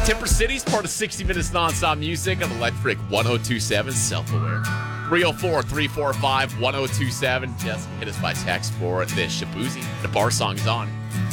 Timber City's part of 60 Minutes Nonstop Music on Electric 1027 Self-Aware. 304-345-1027. Just hit us by text for this Shabuzi. The bar song is on.